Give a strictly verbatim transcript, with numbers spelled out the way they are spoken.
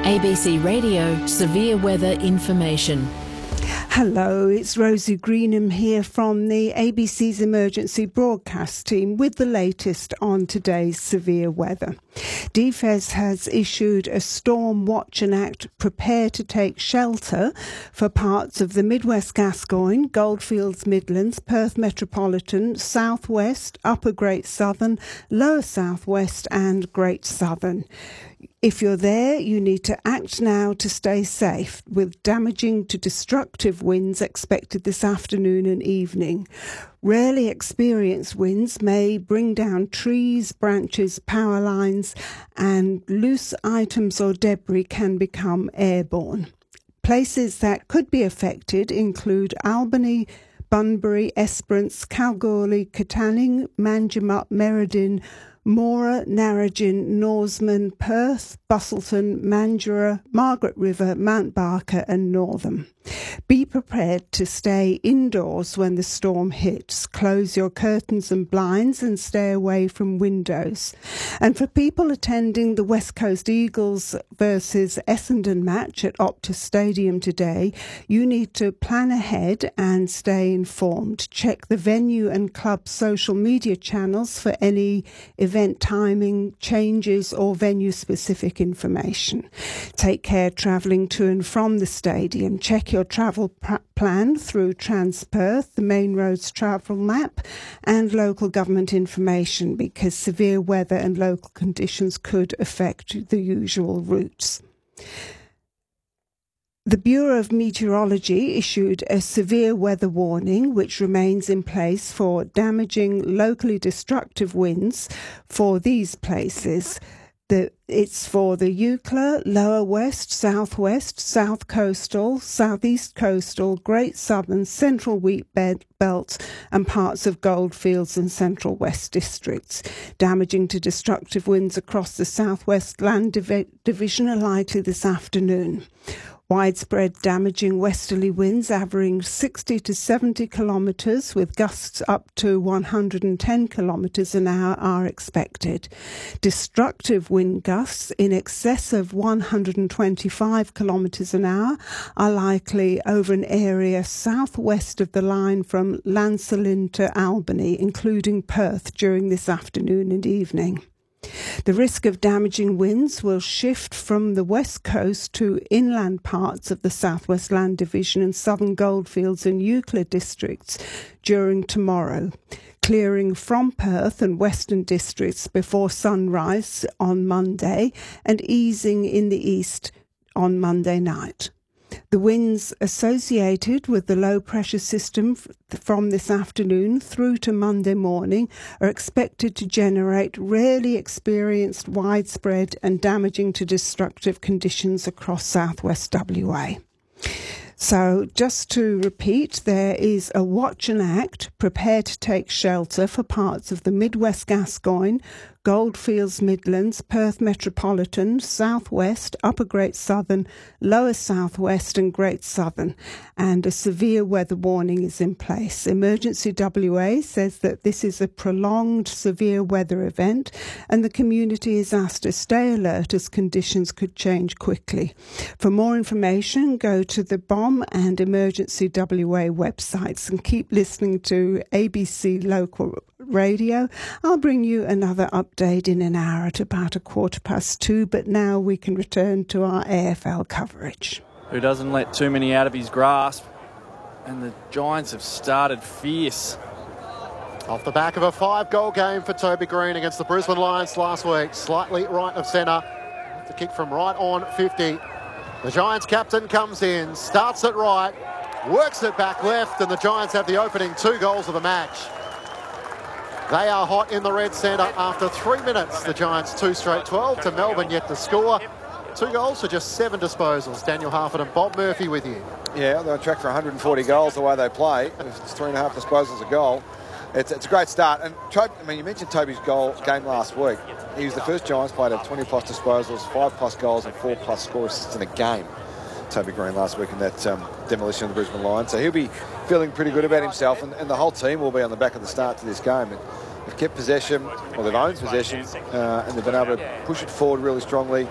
A B C Radio Severe Weather Information. Hello, it's Rosie Greenham here from the A B C's emergency broadcast team with the latest on today's severe weather. D F E S has issued a storm watch and act prepare to take shelter for parts of the Midwest Gascoyne, Goldfields Midlands, Perth Metropolitan, South West, Upper Great Southern, Lower South West and Great Southern. If you're there, you need to act now to stay safe, with damaging to destructive winds expected this afternoon and evening. Rarely experienced winds may bring down trees, branches, power lines, and loose items or debris can become airborne. Places that could be affected include Albany, Bunbury, Esperance, Kalgoorlie, Katanning, Manjimup, Merredin, Mora, Narrogin, Norseman, Perth, Busselton, Mandurah, Margaret River, Mount Barker and Northam. Be prepared to stay indoors when the storm hits. Close your curtains and blinds and stay away from windows. And for people attending the West Coast Eagles versus Essendon match at Optus Stadium today, you need to plan ahead and stay informed. Check the venue and club social media channels for any event timing changes or venue-specific information. Take care travelling to and from the stadium. Check your travel pr- plan through Transperth, the Main Roads travel map, and local government information, because severe weather and local conditions could affect the usual routes. The Bureau of Meteorology issued a severe weather warning, which remains in place for damaging, locally destructive winds for these places. The, it's for the Eucla, Lower West, South West, South Coastal, Southeast Coastal, Great Southern, Central Wheat Belt and parts of Goldfields and Central West districts. Damaging to destructive winds across the Southwest Land Div- Division are likely this afternoon. Widespread damaging westerly winds averaging sixty to seventy kilometres with gusts up to one hundred ten kilometres an hour are expected. Destructive wind gusts in excess of one hundred twenty-five kilometres an hour are likely over an area southwest of the line from Lancelin to Albany, including Perth, during this afternoon and evening. The risk of damaging winds will shift from the west coast to inland parts of the Southwest Land Division and Southern Goldfields and Eucla districts during tomorrow, clearing from Perth and Western districts before sunrise on Monday and easing in the east on Monday night. The winds associated with the low-pressure system from this afternoon through to Monday morning are expected to generate rarely experienced widespread and damaging to destructive conditions across southwest W A. So, just to repeat, there is a watch and act, prepare to take shelter for parts of the Midwest Gascoyne, Goldfields Midlands, Perth Metropolitan, South West, Upper Great Southern, Lower South West and Great Southern, and a severe weather warning is in place. Emergency W A says that this is a prolonged severe weather event and the community is asked to stay alert as conditions could change quickly. For more information, go to the B O M and Emergency W A websites and keep listening to A B C Local Radio. I'll bring you another update in an hour at about a quarter past two, but now we can return to our A F L coverage. Who doesn't let too many out of his grasp, and the Giants have started fierce. Off the back of a five-goal game for Toby Green against the Brisbane Lions last week, slightly right of centre, the kick from right on fifty. The Giants captain comes in, starts it right, works it back left, and the Giants have the opening two goals of the match. They are hot in the red centre after three minutes. The Giants two straight twelve to Melbourne yet to score. Two goals for just seven disposals. Daniel Harford and Bob Murphy with you. Yeah, they're on track for one hundred forty goals the way they play. It's three and a half disposals a goal. It's, it's a great start. And I mean, you mentioned Toby's goal game last week. He was the first Giants player to have twenty plus disposals, five plus goals and four plus score assists in a game. Toby Green last week in that um, demolition of the Brisbane Lions. So he'll be feeling pretty good about himself, and, and the whole team will be on the back of the start to this game. And they've kept possession, or they've owned possession, uh, and they've been able to push it forward really strongly.